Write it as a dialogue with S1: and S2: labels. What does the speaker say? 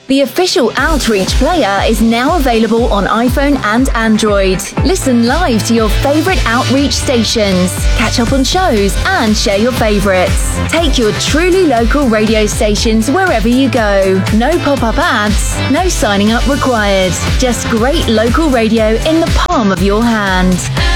S1: The official Outreach player is now available on iPhone and Android. Listen live to your favorite Outreach stations, catch up on shows, and share your favorites. Take your truly local radio stations wherever you go. No pop-up ads, no signing up required. Just great local radio in the palm of your hand.